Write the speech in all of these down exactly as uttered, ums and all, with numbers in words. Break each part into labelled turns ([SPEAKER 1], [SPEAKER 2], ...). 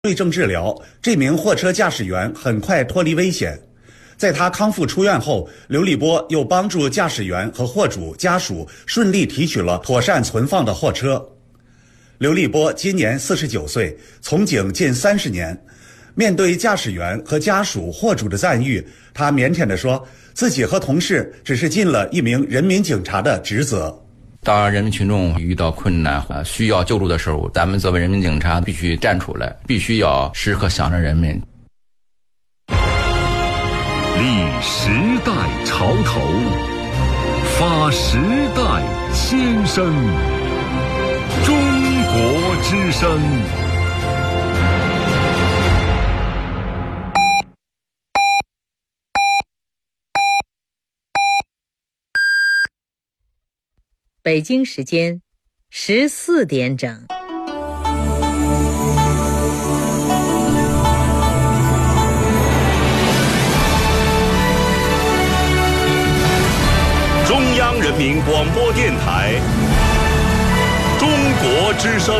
[SPEAKER 1] 对症治疗，这名货车驾驶员很快脱离危险。在他康复出院后，刘立波又帮助驾驶员和货主家属顺利提取了妥善存放的货车。刘立波今年四十九岁，从警近三十年。面对驾驶员和家属、货主的赞誉，他腼腆地说，自己和同事只是尽了一名人民警察的职责。
[SPEAKER 2] 当人民群众遇到困难、呃、需要救助的时候，咱们作为人民警察必须站出来，必须要时刻想着人民。
[SPEAKER 3] 立时代潮头，发时代先声，中国之声。
[SPEAKER 4] 北京时间十四点整。
[SPEAKER 3] 中央人民广播电台，中国之声。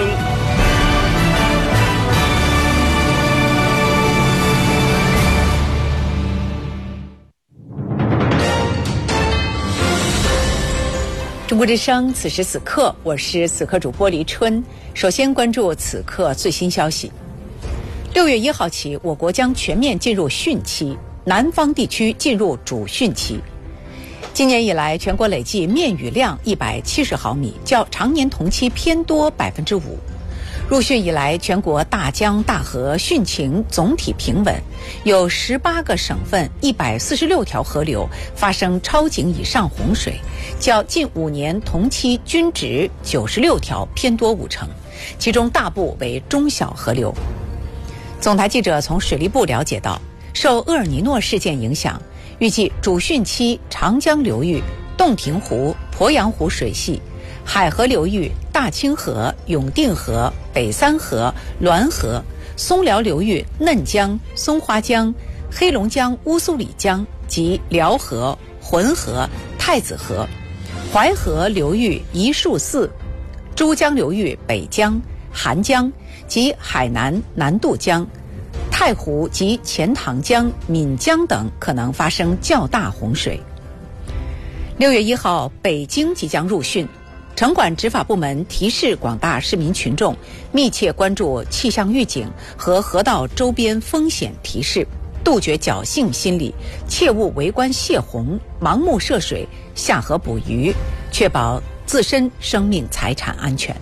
[SPEAKER 4] 中国之声，此时此刻，我是此刻主播黎春。首先关注此刻最新消息。六月一号起，我国将全面进入汛期，南方地区进入主汛期。今年以来，全国累计面雨量一百七十毫米，较常年同期偏多百分之五。入汛以来，全国大江大河汛情总体平稳，有十八个省份一百四十六条河流发生超警以上洪水，较近五年同期均值九十六条偏多五成，其中大部为中小河流。总台记者从水利部了解到，受厄尔尼诺事件影响，预计主汛期长江流域、洞庭湖、鄱阳湖水系、海河流域、大清河、永定河、北三河、滦河、松辽流域嫩江、松花江、黑龙江乌苏里江及辽河、浑河、太子河、淮河流域一树寺、珠江流域北江、韩江及海南南渡江、太湖及钱塘江、岷江等可能发生较大洪水。六月一号，北京即将入汛。城管执法部门提示广大市民群众密切关注气象预警和河道周边风险提示，杜绝侥幸心理，切勿围观泄洪、盲目涉水、下河捕鱼，确保自身生命财产安全。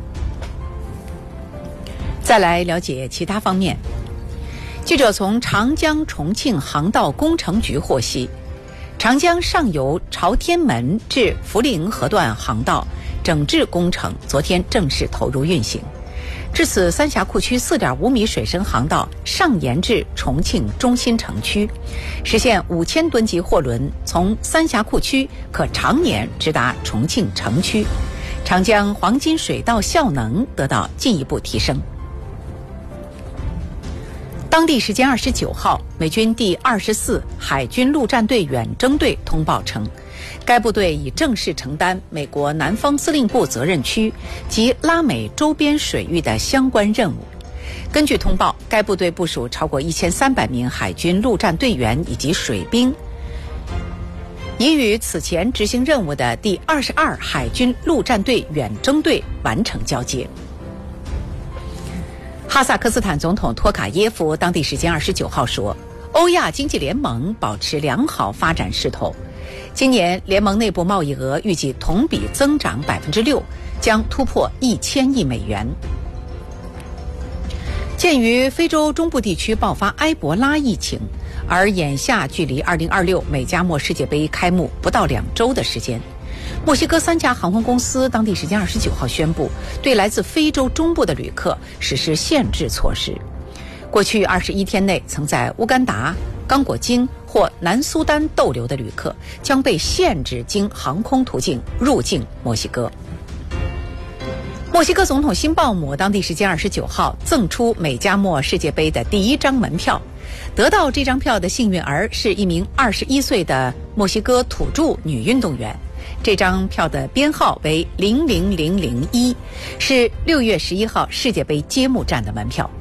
[SPEAKER 4] 再来了解其他方面。记者从长江重庆航道工程局获悉，长江上游朝天门至涪陵河段航道整治工程昨天正式投入运行，至此三峡库区 四点五米水深航道上延至重庆中心城区，实现五千吨级货轮从三峡库区可常年直达重庆城区，长江黄金水道效能得到进一步提升。当地时间二十九号，美军第二十四海军陆战队远征队通报称，该部队已正式承担美国南方司令部责任区及拉美周边水域的相关任务。根据通报，该部队部署超过一千三百名海军陆战队员以及水兵，已与此前执行任务的第二十二海军陆战队远征队完成交接。哈萨克斯坦总统托卡耶夫当地时间二十九号说，欧亚经济联盟保持良好发展势头，今年联盟内部贸易额预计同比增长百分之六，将突破一千亿美元。鉴于非洲中部地区爆发埃博拉疫情，而眼下距离二零二六美加墨世界杯开幕不到两周的时间，墨西哥三家航空公司当地时间二十九号宣布，对来自非洲中部的旅客实施限制措施。过去二十一天内曾在乌干达、刚果金或南苏丹逗留的旅客将被限制经航空途径入境墨西哥。墨西哥总统辛鲍姆当地时间二十九号赠出美加墨世界杯的第一张门票，得到这张票的幸运儿是一名二十一岁的墨西哥土著女运动员。这张票的编号为零零零零一，是六月十一号世界杯揭幕战的门票。